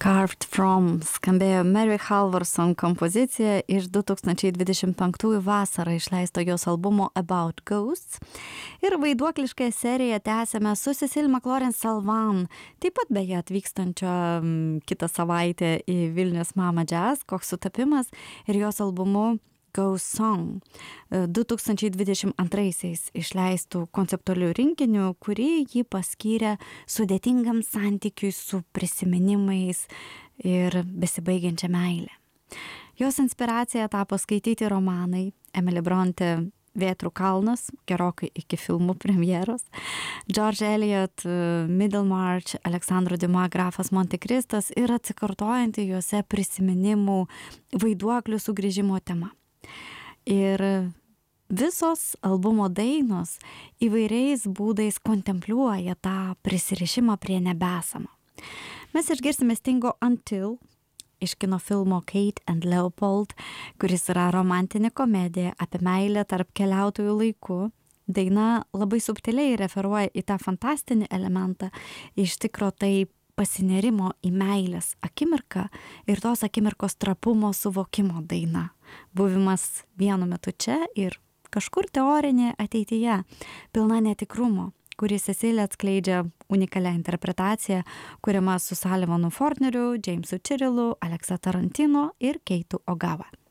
Carved From skambėjo Mary Halvorson kompozicija iš 2025 vasarą išleisto jos albumo About Ghosts. Ir vaiduoklišką seriją tęsėme su Cecile McLaurin-Salvant, taip pat beje atvykstančio kitą savaitę į Vilnius Mama Jazz, koks sutapimas, ir jos albumu Ghost Song 2022 išleistų konceptualių rinkinių, kurį ji paskyrė sudėtingam santykiui su prisiminimais ir besibaigiančia meilė. Jos inspiracija tapo skaityti romanai Emily Bronte Vėtrų kalnas, gerokai iki filmų premjeros, George Eliot, Middlemarch, Aleksandro Dumas Grafas Montekristas ir atsikartojanti juose prisiminimų vaiduoklių sugrįžimo tema. Ir visos albumo dainos įvairiais būdais kontempliuoja tą prisirišimą prie nebesamo. Mes išgirsime Stingo Until iš kino filmo Kate and Leopold, kuris yra romantinė komedija apie meilę tarp keliautojų laikų. Daina labai subtiliai referuoja į tą fantastinį elementą, iš tikro tai pasinerimo į meilės akimirką ir tos akimirkos trapumo suvokimo daina. Buvimas vienu metu čia ir kažkur teorinė ateityje, pilna netikrumo, kurį Cecilė atskleidžia unikalią interpretaciją, kuriama su Sullivanu Fortneriu, Jamesu Chirrillu, Alexa Tarantino ir Keitu Ogawa.